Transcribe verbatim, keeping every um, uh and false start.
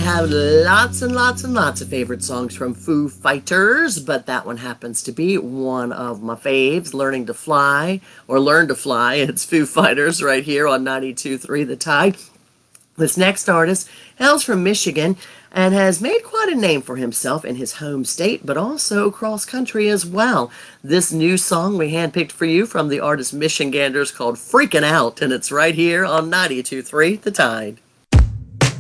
have lots and lots and lots of favorite songs from Foo Fighters, but that one happens to be one of my faves, Learning to Fly, or Learn to Fly. It's Foo Fighters right here on ninety-two point three The Tide. This next artist hails from Michigan and has made quite a name for himself in his home state, but also across country as well. This new song we handpicked for you from the artist Michiganders called Freaking Out, and it's right here on ninety-two point three The Tide.